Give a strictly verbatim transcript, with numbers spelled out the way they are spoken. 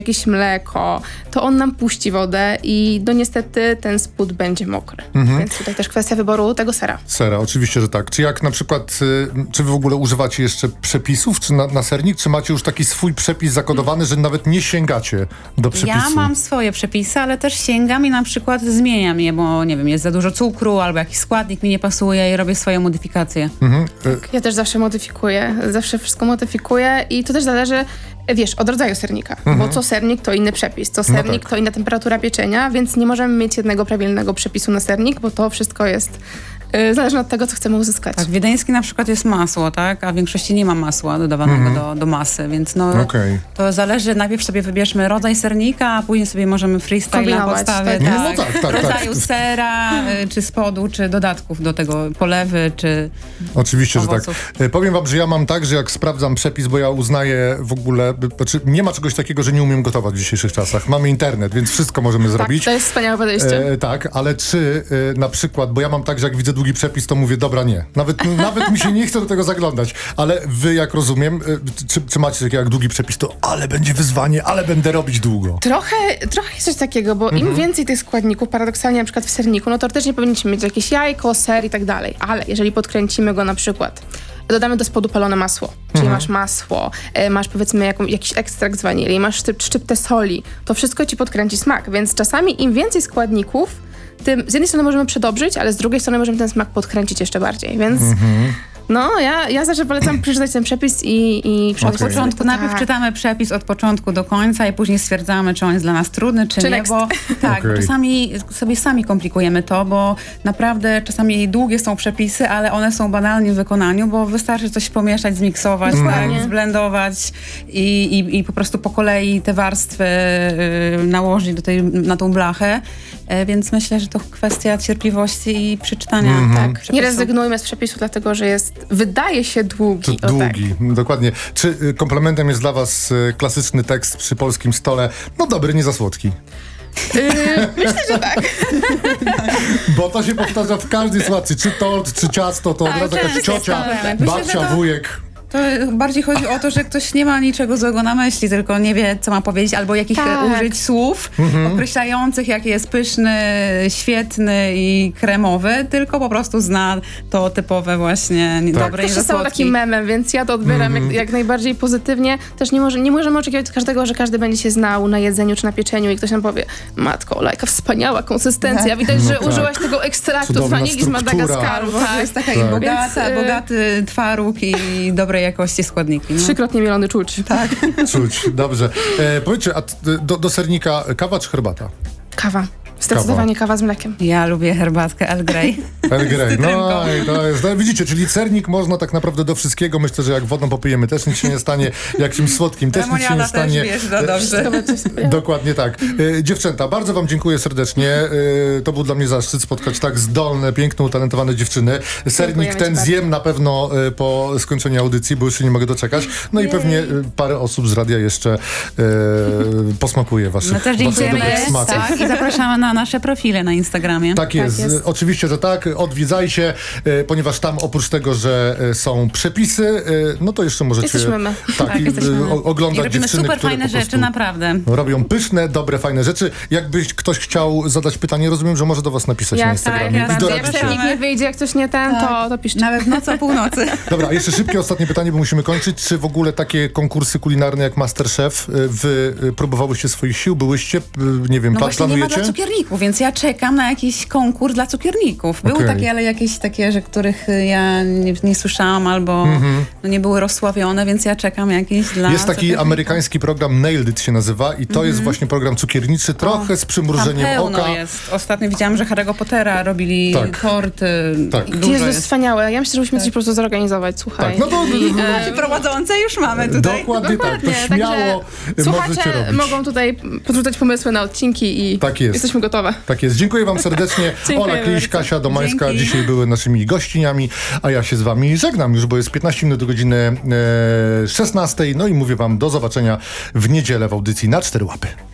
jakieś mleko, to on nam puści wodę i no niestety ten spód będzie mokry. Mhm. Więc tutaj też kwestia wyboru tego sera. Sera, oczywiście, że tak. Czy jak na przykład, y, czy wy w ogóle używacie jeszcze przepisów czy na, na sernik, czy macie już taki swój przepis zakodowany, że nawet nie sięgacie do przepisu? Ja mam swoje przepisy, ale też sięgam i na przykład zmieniam je, bo nie wiem, jest za dużo cukru albo jakiś składnik mi nie pasuje i robię swoje modyfikacje. Mhm. Y- Ja też zawsze modyfikuję, zawsze wszystko modyfikuję i to też zależy, wiesz, od rodzaju sernika, mhm. bo co sernik to inny przepis, co sernik no tak. to inna temperatura pieczenia, więc nie możemy mieć jednego prawilnego przepisu na sernik, bo to wszystko jest yy, zależne od tego, co chcemy uzyskać. Tak, wiedeński na przykład jest masło, tak, a w większości nie ma masła dodawanego mhm. do, do masy, więc no okay. to zależy, najpierw sobie wybierzmy rodzaj sernika, a później sobie możemy freestyle na podstawie tak, tak, no tak, tak, rodzaju tak. sera, y, czy spodu, czy dodatków do tego, polewy, czy Oczywiście, owoców. że tak. Powiem wam, że ja mam tak, że jak sprawdzam przepis, bo ja uznaję w ogóle, znaczy nie ma czegoś takiego, że nie umiem gotować w dzisiejszych czasach. Mamy internet, więc wszystko możemy tak, zrobić. To jest wspaniałe podejście. E, tak, ale czy e, na przykład, bo ja mam tak, że jak widzę długi przepis, to mówię, dobra, nie. Nawet, nawet mi się nie chce do tego zaglądać. Ale wy, jak rozumiem, e, czy, czy macie takie jak długi przepis, to ale będzie wyzwanie, ale będę robić długo. Trochę, trochę jest coś takiego, bo mhm. im więcej tych składników, paradoksalnie na przykład w serniku, no to też nie powinniśmy mieć jakieś jajko, ser i tak dalej. Ale jeżeli podkręcimy go na przykład, dodamy do spodu palone masło, czyli mhm. masz masło, e, masz powiedzmy jaką, jakiś ekstrakt z wanilii, masz szczyp, szczyptę soli, to wszystko ci podkręci smak, więc czasami im więcej składników, tym z jednej strony możemy przedobrzyć, ale z drugiej strony możemy ten smak podkręcić jeszcze bardziej, więc mhm. no ja, ja zawsze polecam przeczytać ten przepis i, i Od początku, to, najpierw tak. czytamy przepis od początku do końca i później stwierdzamy, czy on jest dla nas trudny, czy, czy nie, next. bo tak, okay. czasami sobie sami komplikujemy to, bo naprawdę czasami długie są przepisy, ale one są banalnie w wykonaniu, bo wystarczy coś pomieszać, zmiksować, tak, zblendować i, i, i po prostu po kolei te warstwy y, nałożyć do tej, na tą blachę, y, więc myślę, że to kwestia cierpliwości i przeczytania. Mm-hmm. Tak, przepisu. nie rezygnujmy z przepisu, dlatego że jest, wydaje się długi. To o, długi, tak. dokładnie. Czy y, komplementem jest dla was y, klasyczny tekst przy polskim stole? No dobry, nie za słodki. Yy, myślę, że tak. Bo to się powtarza w każdej sytuacji. Czy tort, czy ciasto, to od razu jakaś ciocia, babcia, wujek. To bardziej chodzi o to, że ktoś nie ma niczego złego na myśli, tylko nie wie, co ma powiedzieć, albo jakich tak. użyć słów mhm. określających, jaki jest pyszny, świetny i kremowy, tylko po prostu zna to typowe właśnie tak. dobre i to się stało takim memem, więc ja to odbieram mm. jak, jak najbardziej pozytywnie. Też nie, może, nie możemy oczekiwać od każdego, że każdy będzie się znał na jedzeniu czy na pieczeniu i ktoś nam powie, matko, jaka wspaniała konsystencja. Tak. Widać, że no użyłaś tak. tego ekstraktu z wanilii z Madagaskaru. Tak. To jest taka tak. bogata, więc, bogaty twaróg i dobre jakości składniki. No. Trzykrotnie mielony czuć. Tak. Czuć, dobrze. E, powiedzcie, a do, do sernika kawa czy herbata? Kawa. Zdecydowanie kawa. kawa z mlekiem. Ja lubię herbatkę Earl Grey. Earl Grey, no i to jest, no, widzicie, czyli sernik można tak naprawdę do wszystkiego. Myślę, że jak wodą popijemy też nic się nie stanie, jak czymś słodkim też nic się nie stanie. Też wiesz, no dobrze. Dokładnie tak. E, dziewczęta, bardzo wam dziękuję serdecznie. E, to był dla mnie zaszczyt spotkać tak zdolne, piękne, utalentowane dziewczyny. Sernik ten zjem na pewno e, po skończeniu audycji, bo już się nie mogę doczekać. No Jej. i pewnie e, parę osób z radia jeszcze e, posmakuje waszych, no też waszych dobrych smaków. Tak, i zapraszamy na nasze profile na Instagramie. Tak jest. Tak jest. Oczywiście, że tak. Odwiedzajcie, e, ponieważ tam oprócz tego, że e, są przepisy, e, no to jeszcze możecie jesteśmy my. Tak, tak, i, jesteśmy o, oglądać I robimy dziewczyny, super które fajne po rzeczy, naprawdę. Robią pyszne, dobre, fajne rzeczy. Jakbyś ktoś chciał zadać pytanie, rozumiem, że może do was napisać ja, na Instagramie. Tak, ja, jak sernik nie wyjdzie, jak coś nie ten, tak. to, to piszcie. Nawet noc o północy. Dobra, jeszcze szybkie ostatnie pytanie, bo musimy kończyć. Czy w ogóle takie konkursy kulinarne jak MasterChef, wy próbowałyście swoich sił? Byłyście, nie wiem, no plan, właśnie planujecie? nie ma dla cukierników, więc ja czekam na jakiś konkurs dla cukierników. Były okay. takie, ale jakieś takie, że których ja nie, nie słyszałam albo mm-hmm. no, nie były rozsławione, więc ja czekam jakiś dla Jest taki amerykański program Nailed It się nazywa i to mm-hmm. jest właśnie program cukierniczy, trochę o, z przymrużeniem tam pełno oka. jest. Ostatnio widziałam, że Harry'ego Pottera robili tak. torty. Tak. Jest, jest to wspaniałe. Ja myślę, że musimy tak. coś po prostu zorganizować, słuchaj. Tak. No to, I e, prowadzące już mamy tutaj. Dokładnie, Dokładnie tak. To śmiało słuchacze robić. mogą tutaj podrzucać pomysły na odcinki i tak jest. jesteśmy gotowe. Tak jest. Dziękuję wam serdecznie. Ola Kliś, Kasia Domańska Dzięki. dzisiaj były naszymi gościniami, a ja się z wami żegnam już, bo jest piętnaście minut do godziny e, szesnastej. No i mówię wam do zobaczenia w niedzielę w audycji Na Cztery Łapy.